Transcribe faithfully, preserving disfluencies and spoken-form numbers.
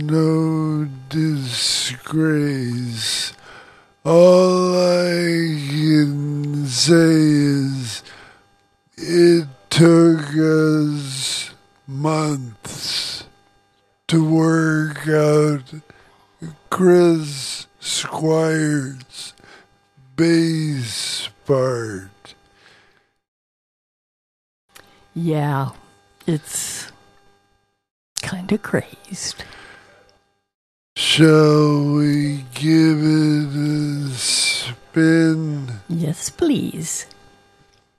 no disgrace. All I can say is it took us months to work out Chris Squire's bass part. Yeah, it's kind of crazed. Shall we give it a spin? Yes, please.